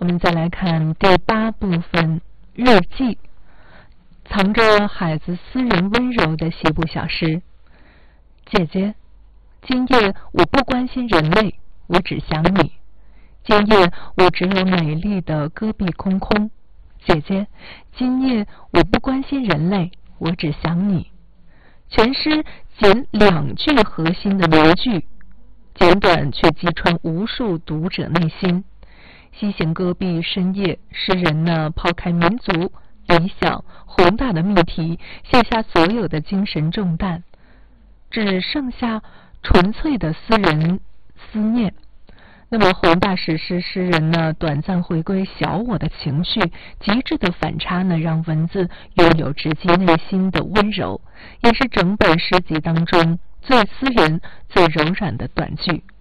我们再来看第8部分日记，藏着孩子私人温柔的西部小诗。姐姐，今夜我不关心人类，我只想你。今夜我只有美丽的戈壁空空。姐姐，今夜我不关心人类，我只想你。全诗仅2句核心的逻句，简短却击穿无数读者内心。西行戈壁深夜，诗人呢抛开民族、理想、宏大的命题，卸下所有的精神重担，只剩下纯粹的私人思念。那么宏大史诗诗人呢短暂回归小我的情绪，极致的反差呢让文字拥有直击内心的温柔，也是整本诗集当中最私人最柔软的短句。